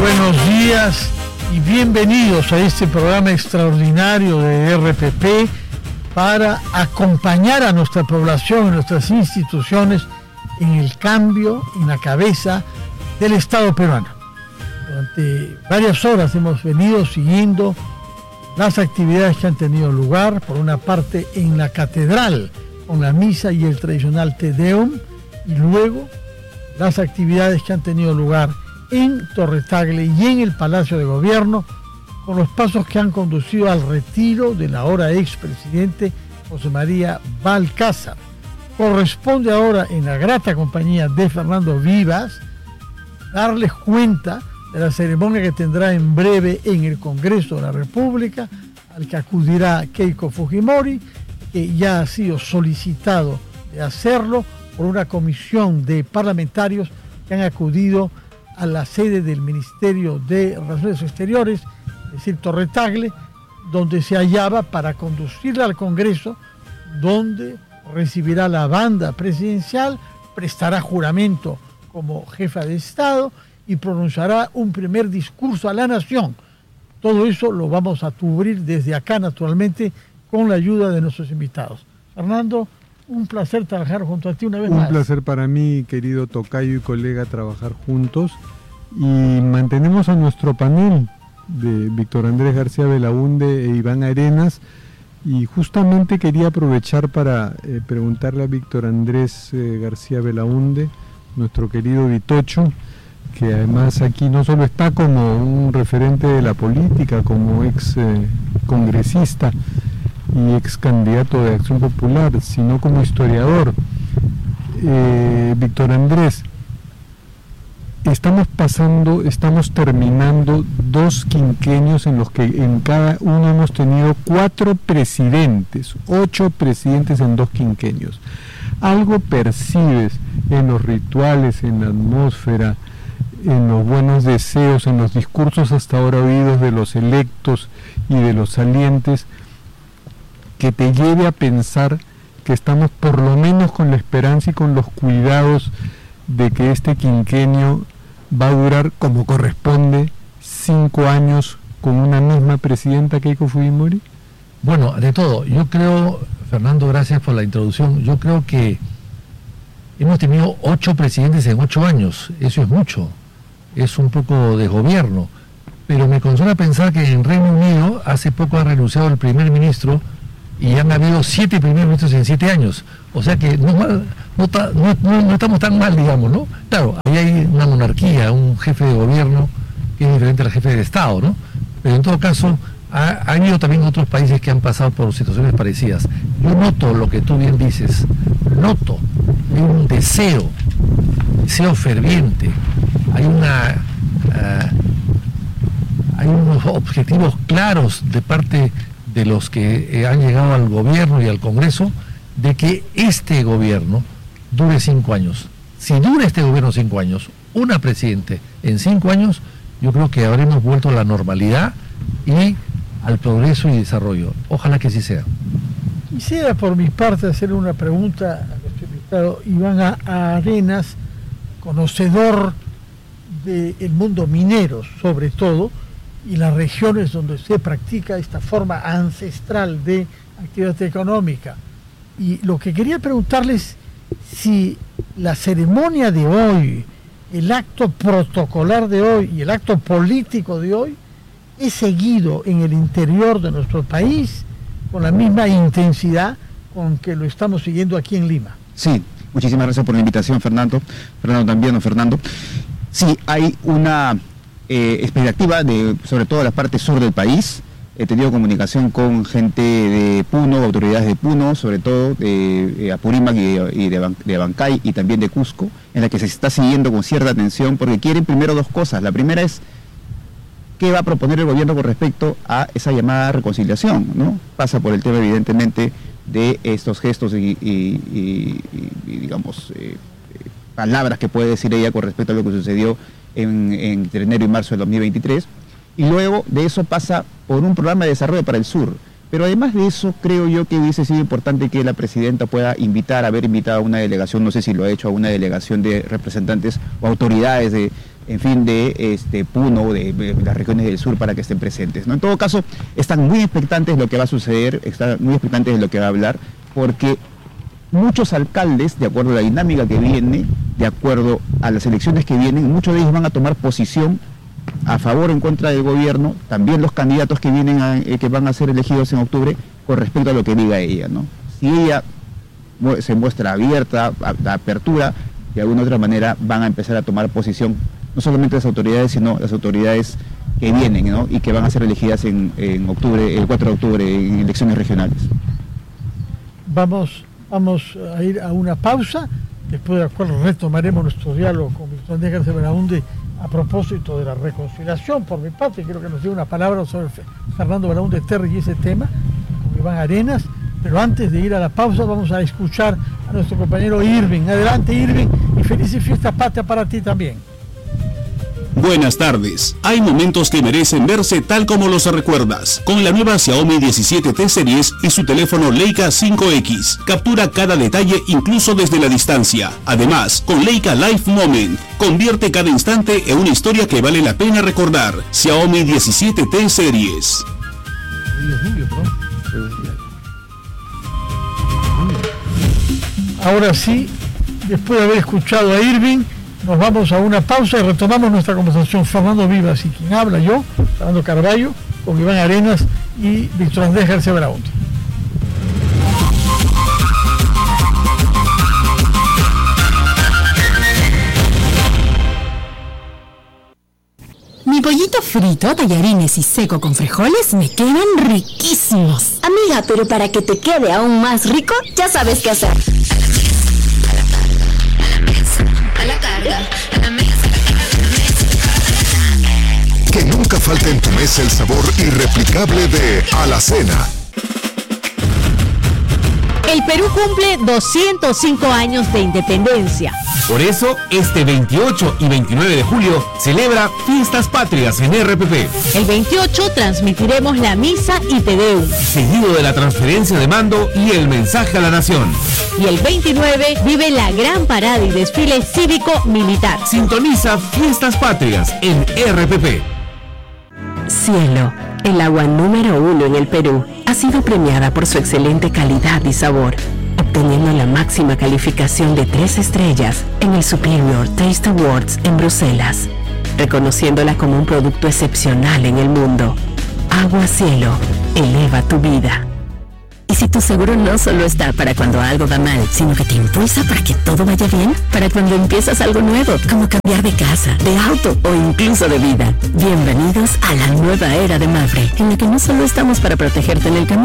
Buenos días y bienvenidos a este programa extraordinario de RPP para acompañar a nuestra población y nuestras instituciones en el cambio en la cabeza del Estado peruano. Durante varias horas hemos venido siguiendo las actividades que han tenido lugar, por una parte en la catedral, con la misa y el tradicional Te Deum, y luego las actividades que han tenido lugar en Torre Tagle y en el Palacio de Gobierno, con los pasos que han conducido al retiro del ahora expresidente José María Balcázar. Corresponde ahora, en la grata compañía de Fernando Vivas, darles cuenta de la ceremonia que tendrá en breve en el Congreso de la República, al que acudirá Keiko Fujimori, que ya ha sido solicitado de hacerlo por una comisión de parlamentarios que han acudido a la sede del Ministerio de Relaciones Exteriores, es decir, Torre Tagle, donde se hallaba para conducirla al Congreso, donde recibirá la banda presidencial, prestará juramento como jefa de Estado y pronunciará un primer discurso a la nación. Todo eso lo vamos a cubrir desde acá, naturalmente, con la ayuda de nuestros invitados. Fernando, un placer trabajar junto a ti una vez más. Un placer para mí, querido tocayo y colega, trabajar juntos. Y mantenemos a nuestro panel de Víctor Andrés García Belaúnde e Iván Arenas. Y justamente quería aprovechar para preguntarle a Víctor Andrés García Belaúnde, nuestro querido Vitocho, que además aquí no solo está como un referente de la política, como ex congresista y ex candidato de Acción Popular, sino como historiador. Víctor Andrés, estamos terminando 2 quinquenios en los que en cada uno hemos tenido 4 presidentes, 8 presidentes en 2 quinquenios. ¿Algo percibes en los rituales, en la atmósfera, en los buenos deseos, en los discursos hasta ahora oídos de los electos y de los salientes, que te lleve a pensar que estamos por lo menos con la esperanza y con los cuidados de que este quinquenio va a durar como corresponde 5 años con una misma presidenta, Keiko Fujimori? Bueno, de todo, yo creo, Fernando, gracias por la introducción, yo creo que hemos tenido 8 presidentes en 8 años, eso es mucho, es un poco de gobierno, pero me consuela pensar que en Reino Unido hace poco ha renunciado el primer ministro y han habido 7 primeros ministros en 7 años, o sea que no estamos tan mal, digamos, ¿no? Claro, ahí hay una monarquía, un jefe de gobierno que es diferente al jefe de Estado, ¿no? Pero en todo caso, han ido también otros países que han pasado por situaciones parecidas. Yo noto lo que tú bien dices, hay un deseo ferviente, hay unos objetivos claros de parte de los que han llegado al gobierno y al Congreso, de que este gobierno dure 5 años. Si dura este gobierno 5 años, una presidente en 5 años, yo creo que habremos vuelto a la normalidad y al progreso y desarrollo. Ojalá que así sea. Quisiera por mi parte hacer una pregunta a nuestro invitado Iván Arenas, conocedor del mundo minero sobre todo, y las regiones donde se practica esta forma ancestral de actividad económica. Y lo que quería preguntarles, si la ceremonia de hoy, el acto protocolar de hoy y el acto político de hoy es seguido en el interior de nuestro país con la misma intensidad con que lo estamos siguiendo aquí en Lima. Sí, muchísimas gracias por la invitación, Fernando. Fernando también, ¿no, Fernando? Sí, hay una expectativa sobre todo la parte sur del país. He tenido comunicación con gente de Puno, autoridades de Puno, sobre todo de Apurímac y de Abancay y también de Cusco, en la que se está siguiendo con cierta atención porque quieren primero 2 cosas. La primera es qué va a proponer el gobierno con respecto a esa llamada reconciliación, ¿no? Pasa por el tema evidentemente de estos gestos y digamos palabras que puede decir ella con respecto a lo que sucedió entre enero y marzo del 2023, y luego de eso pasa por un programa de desarrollo para el sur. Pero además de eso, creo yo que hubiese sido importante que la presidenta pueda haber invitado a una delegación, no sé si lo ha hecho, a una delegación de representantes o autoridades en fin, de Puno, de las regiones del sur, para que estén presentes, ¿no? En todo caso, están muy expectantes de lo que va a suceder, están muy expectantes de lo que va a hablar, porque muchos alcaldes, de acuerdo a la dinámica que viene, de acuerdo a las elecciones que vienen, muchos de ellos van a tomar posición a favor o en contra del gobierno, también los candidatos que vienen que van a ser elegidos en octubre, con respecto a lo que diga ella, ¿no? Si ella se muestra abierta, a apertura, de alguna otra manera van a empezar a tomar posición, no solamente las autoridades, sino las autoridades que vienen, ¿no? Y que van a ser elegidas en octubre, el 4 de octubre, en elecciones regionales. Vamos a ir a una pausa, después de la cual retomaremos nuestro diálogo con Victorandés García Belaúnde a propósito de la reconciliación. Por mi parte, quiero que nos dé una palabra sobre Fernando Belaúnde Terry y ese tema, con Iván Arenas, pero antes de ir a la pausa vamos a escuchar a nuestro compañero Irving. Adelante, Irving, y felices fiestas patrias para ti también. Buenas tardes. Hay momentos que merecen verse tal como los recuerdas. Con la nueva Xiaomi 17T Series y su teléfono Leica 5X. Captura cada detalle incluso desde la distancia. Además, con Leica Life Moment, convierte cada instante en una historia que vale la pena recordar. Xiaomi 17T Series. Ahora sí, después de haber escuchado a Irving, nos vamos a una pausa y retomamos nuestra conversación. Fernando Vivas y quien habla, yo, Fernando Carballo, con Iván Arenas y Victorandés García Belaúnde. Mi pollito frito, tallarines y seco con frijoles me quedan riquísimos. Amiga, pero para que te quede aún más rico, ya sabes qué hacer. A la carga, a la mesa. Que nunca falte en tu mesa el sabor irreplicable de Alacena. El Perú cumple 205 años de independencia. Por eso, este 28 y 29 de julio celebra Fiestas Patrias en RPP. El 28 transmitiremos la misa y Te Deum, seguido de la transferencia de mando y el mensaje a la nación. Y el 29 vive la gran parada y desfile cívico-militar. Sintoniza Fiestas Patrias en RPP. Cielo, el agua número 1 en el Perú, ha sido premiada por su excelente calidad y sabor, obteniendo la máxima calificación de 3 estrellas en el Superior Taste Awards en Bruselas, reconociéndola como un producto excepcional en el mundo. Agua Cielo, eleva tu vida. Y si tu seguro no solo está para cuando algo va mal, sino que te impulsa para que todo vaya bien, para cuando empiezas algo nuevo, como cambiar de casa, de auto o incluso de vida. Bienvenidos a la nueva era de Mapfre, en la que no solo estamos para protegerte en el camino,